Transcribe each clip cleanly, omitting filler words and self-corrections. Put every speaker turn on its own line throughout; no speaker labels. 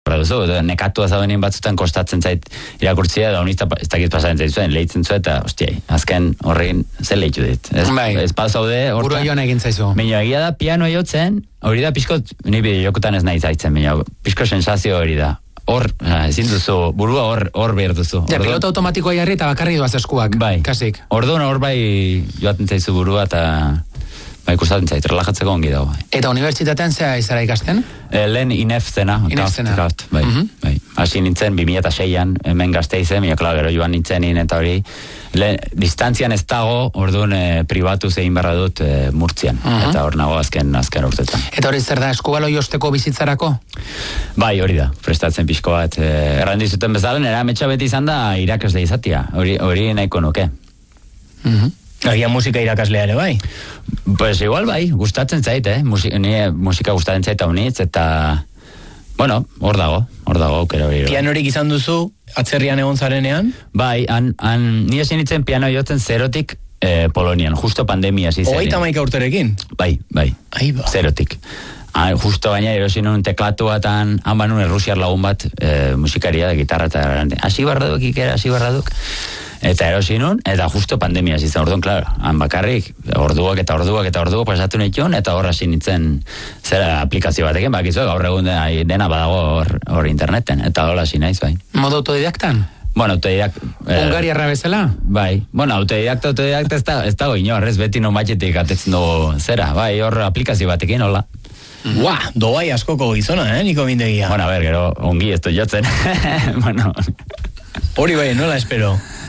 Nekatua zaudenin batzutan kostatzen zait irakurtzia, da honizta ez dakit pasaren zaitzuen, lehitzen zu eta, hostiai, azken horrein zer lehitu dit. Ez zaude,
burua joan egin zaizu.
Baina egia da, piano jotzen, hori da pixkot, ni bide jokutan ez nahi zaitzen, baina pixko sensazio hori da. Hor, ezin duzu, burua hor behar duzu.
Ja, pilota automatikoa jarri eta bakarri duaz eskuak.
Bai,
kasik.
Orduan hor bai joaten zaizu burua eta... Bai, ikustatzen zait, relajatzeko ongi dago.
Eta unibertsitatean zea izara ikasten?
Lehen INEF zena. Bai. Hasi nintzen 2006an, hemen Gasteizen, mila gero joan nintzenin eta hori. Distantzian ez dago, orduan pribatu zein barra dut Murtzian. Eta hor nago azken urtetan.
Eta hori zer da, eskubalo josteko bizitzarako?
Bai, hori da, prestatzen pixko bat. Errandizuten bezala, nera ametsa beti izan da irakasle izatia. Hori nahiko nuke.
Agian musika irakaslea ere, bai?
Pues igual bai, gustatzen zait, musika gustatzen zait haunitz, eta, bueno, hor dago, aukera hori.
Pianorik izan duzu, atzerrian egon zarenean?
Bai, ni esin nintzen piano jotzen zerotik Polonian, justo pandemia zizaren.
31 urterekin?
Bai,
Aiba.
Zerotik. Justo baina erosin nun teklatu batan, han banun errusiar lagun bat musikaria da gitarra eta hasi barraduk ikera, Eta erosin nun, eta justo pandemia zizan, orduan, klaro, han bakarrik, orduak pasatu nituen, eta hor hasi nintzen zera aplikazio batekin, bakizu, gaur egun dena badago hor interneten, eta hola hasi naiz, bai.
Modo autodidaktan?
Bueno,
Hungariarra bezala?
Bai, bueno, autodidakta ez dago inor, ez beti non batxetik atetzen dugu zera, bai, hor aplikazio batekin, hola.
Doai askoko gizona, Niko Mindegia?
Bueno, a ver, gero, ongi ez du jotzen, bueno.
Hori bai, nola espero?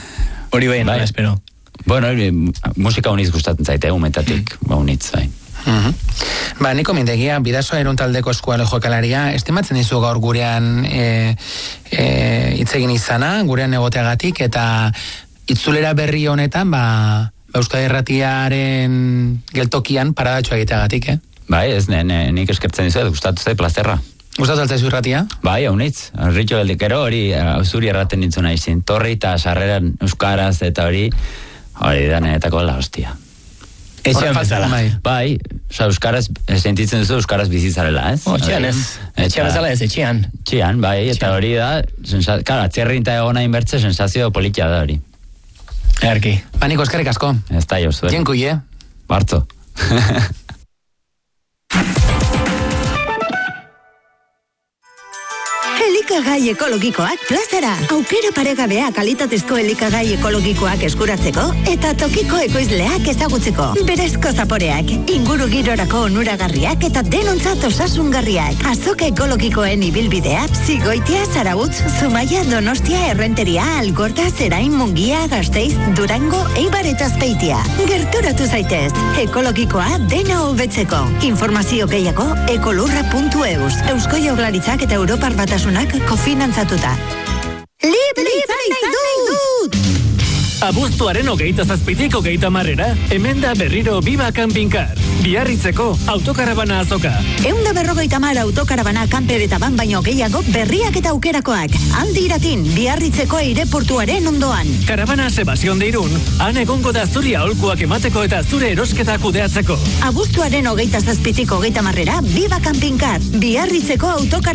Bueno, musika uniz gustatzen zaite, umetatik, unitz, bai.
Niko Mindegia, Bidasoa eruntaldeko eskualo jokalaria, estimatzen dizu gaur gurean hitzegin izana, gurean egoteagatik, eta itzulera berri honetan, Euskadi Irratiaren geltokian paradatxoa egiteagatik,
Bai, ez, nik eskertzen dizu, gustatu zait plazerra.
Gustatu altzaizu irratia?
Bai, haunitz. Ritxo geldikero hori zuri erraten nintzen nahizin. Torri eta sarreran euskaraz eta hori da nenetako la hostia.
Etxean bezala.
Bai, euskaraz, sentitzen duzu euskaraz bizizarela, ez?
Etxean ez. Etxean bezala ez, etxean.
Etxean, bai, eta hori da, karo, atzerrinta egona inbertze sensazio politia da hori.
Erki.
Niko, eskerrik asko.
Ez da, Josue.
Jenkuie.
Bartzo.
Elikagai ekologikoak plazara. Aukera paregabea kalitatezko elikagai ekologikoak eskuratzeko eta tokiko ekoizleak ezagutzeko. Berezko zaporeak, inguru girorako onuragarriak eta denontzat osasungarriak. Azoka ekologikoen ibilbidea, Zigoitia, Zarautz, Zumaia, Donostia, Errenteria, Algorta, Zerain, Mungia, Gasteiz, Durango, Eibar eta Azpeitia. Gerturatu zaitez, ekologikoa dena hobetzeko. Informazio gehiago ekolurra.eus. Eusko Jaurlaritzak eta Europar Batasunak kofinantzatuta. Libre izan nahi dut!
Abuztuaren 27tik 30 hemen da berriro Biba Campingcar. Biarritzeko autokarabana azoka.
150 autokarabana kanper eta ban baino gehiago berriak eta aukerakoak. Handi iratin, Biarritzeko aireportuaren ondoan.
Karabana Sebastión de Irún, han egongo da zuri aholkuak emateko eta zure erosketa kudeatzeko.
Abuztuaren 27tik 30 Biba Campingcar. Biarritzeko autokarabana